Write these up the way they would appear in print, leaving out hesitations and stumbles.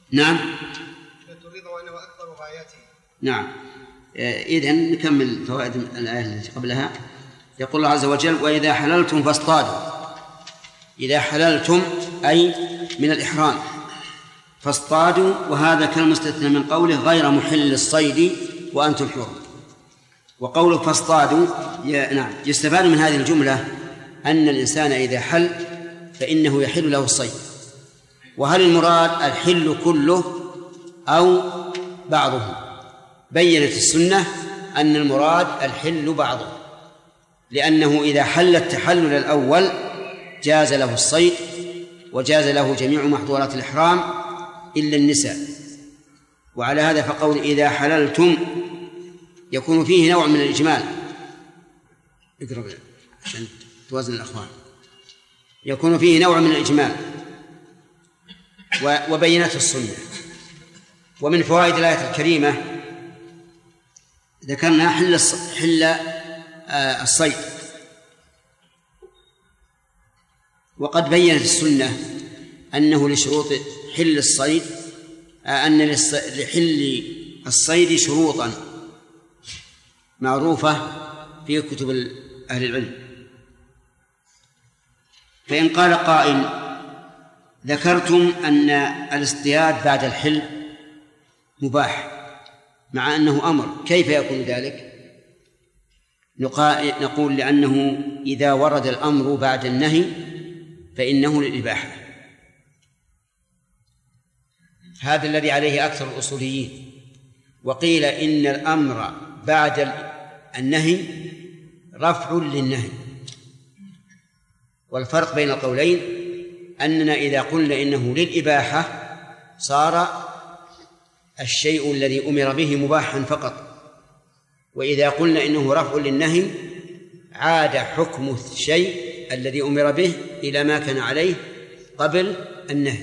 نعم. تريد أنه أكبر غايته. نعم. إذن نكمل فوائد الآية التي قبلها. يقول الله عز وجل: وإذا حللتم فاصطادوا. إذا حللتم أي من الإحرام فاصطادوا، وهذا كالمستثنى من قوله غير محل الصيد وأنتم حرم. وقوله فاصطادوا نعم يستفاد من هذه الجملة أن الإنسان إذا حل فإنه يحل له الصيد. وهل المراد الحل كله أو بعضه؟ بيّنت السنة أن المراد الحل بعضه، لأنه إذا حل التحلل الأول جاز له الصيد وجاز له جميع محظورات الإحرام إلا النساء. وعلى هذا فقول إذا حللتم يكون فيه نوع من الإجمال. اقرب عشان توازن الأخوان. يكون فيه نوع من الإجمال وبينت السنة. ومن فوائد الآية الكريمة ذكرنا حل الصيد، وقد بينت السنة أنه لشروط حل الصيد أن لحل الصيد شروطا معروفة في كتب أهل العلم. فإن قال قائل: ذكرتم أن الاصطياد بعد الحل مباح مع أنه أمر، كيف يكون ذلك؟ نقول لأنه إذا ورد الأمر بعد النهي فإنه للإباحة. هذا الذي عليه أكثر الأصوليين. وقيل إن الأمر بعد النهي رفع للنهي. والفرق بين القولين أننا إذا قلنا إنه للإباحة صار الشيء الذي أمر به مباحا فقط، وإذا قلنا إنه رفع للنهي عاد حكم الشيء الذي أمر به إلى ما كان عليه قبل النهي.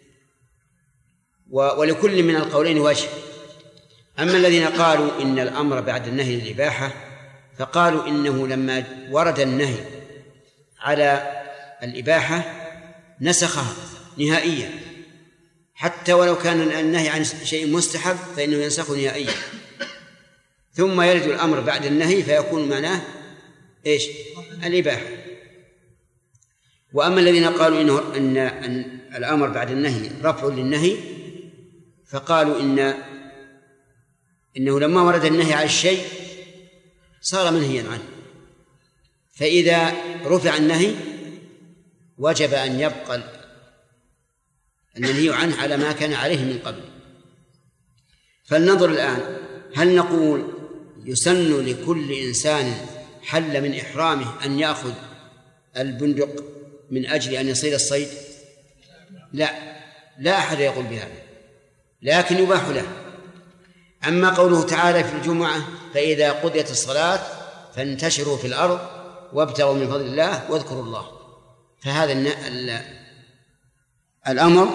ولكل من القولين وجه. أما الذين قالوا إن الأمر بعد النهي للإباحة فقالوا إنه لما ورد النهي على الإباحة نسخها نهائيا، حتى ولو كان النهي عن شيء مستحب فإنه ينسخه نهائيا، ثم يرد الأمر بعد النهي فيكون معناه إيش؟ الإباحة. وأما الذين قالوا إن الأمر بعد النهي رفع للنهي فقالوا إنه لما ورد النهي على الشيء صار منهيا عنه، فإذا رفع النهي وجب أن يبقى المنهي عنه على ما كان عليه من قبل. فلننظر الآن، هل نقول يسن لكل إنسان حل من إحرامه أن يأخذ البندق من أجل أن يصيد الصيد؟ لا أحد يقول بهذا، لكن يباح له. أما قوله تعالى في الجمعة: فإذا قضيت الصلاة فانتشروا في الأرض وابتغوا من فضل الله واذكروا الله، فهذا الأمر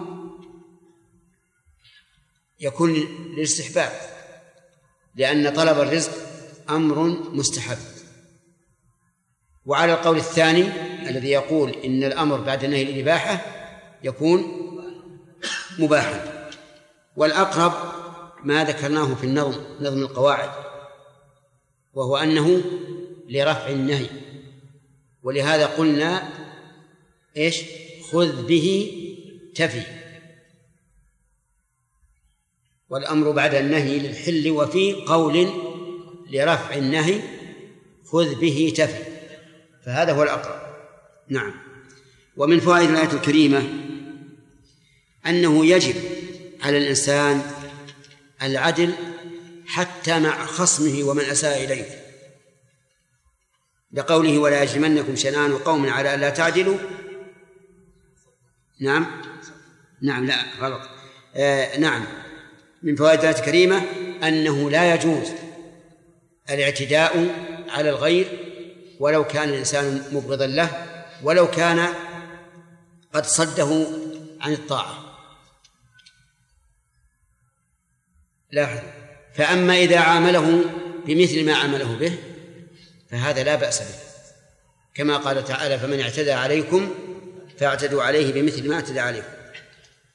يكون للاستحباب، لأن طلب الرزق أمر مستحب. وعلى القول الثاني الذي يقول إن الأمر بعد النهي للإباحة يكون مباحا. والأقرب ما ذكرناه في نظم القواعد، وهو أنه لرفع النهي، ولهذا قلنا إيش؟ خذ به تفي. والأمر بعد النهي للحل، وفي قول لرفع النهي خذ به تفي، فهذا هو الأقرب. نعم. ومن فوائد الآية الكريمة أنه يجب على الإنسان العدل حتى مع خصمه ومن أساء إليه، بقوله: ولا يجرمنكم شنآن قوم على ألا تعدلوا. نعم لا غلط. نعم. من فوائد الآية الكريمة أنه لا يجوز الاعتداء على الغير ولو كان الإنسان مبغضا له، ولو كان قد صده عن الطاعة. لاحظ: فأما إذا عامله بمثل ما عمله به فهذا لا بأس به، كما قال تعالى: فمن اعتدى عليكم فاعتدوا عليه بمثل ما اعتدى عليكم.